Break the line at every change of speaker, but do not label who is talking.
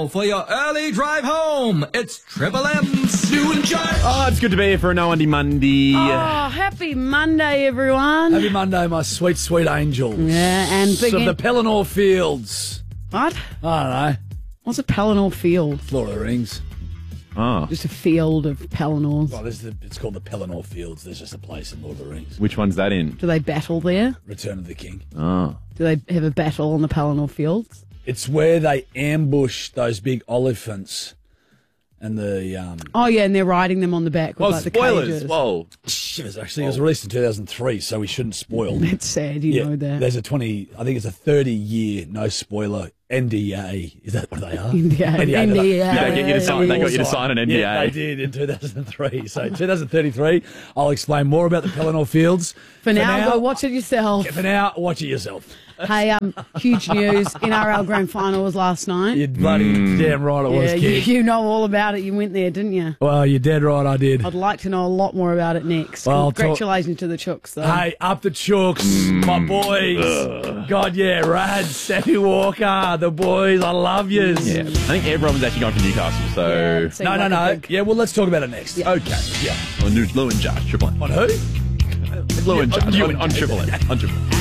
now for your early drive home. It's Triple M's New and Josh.
Oh, it's good to be here for a No Undy Monday.
Oh, happy Monday, everyone.
Happy Monday, my sweet, sweet angels.
Yeah, and big...
Of the Pelennor Fields.
What?
I don't know.
What's a Pelennor field?
Lord of the Rings.
Oh.
Just a field of Pelennors.
Well, it's called the Pelennor Fields. There's just a place in Lord of the Rings.
Which one's that in?
Do they battle there?
Return of the King.
Oh.
Do they have a battle on the Pelennor fields?
It's where they ambush those big oliphants and the...
Oh, yeah, and they're riding them on the back with,
Oh,
like, the
spoilers.
cages.
Whoa.
Shivers, actually. It was released in 2003, so we shouldn't spoil.
That's sad, you know that.
There's a 30-year no spoiler NDA. Is that what they are?
NDA.
They got you to sign an NDA.
Yeah, they did in 2003. So 2033, I'll explain more about the Pelennor Fields.
For now, go watch it yourself.
For now, watch it yourself.
Hey, huge news. NRL Grand Final was last night.
You're bloody damn right it was,
Yeah,
kid.
you know all about it. You went there, didn't you?
Well, you're dead right, I did.
I'd like to know a lot more about it next.
Well,
Congratulations to the Chooks, though.
Hey, up the Chooks, my boys. God, yeah, Rad, Sammy Walker, the boys, I love yous.
Yeah. I think Ed Robbins actually gone for Newcastle, so...
Yeah, it seemed
No.
like a big-
Yeah, well, let's talk about it next.
Yeah.
Okay.
Yeah.
On Lou and Josh, Triple M.
On who?
Lou and Josh on Triple M. On Triple M.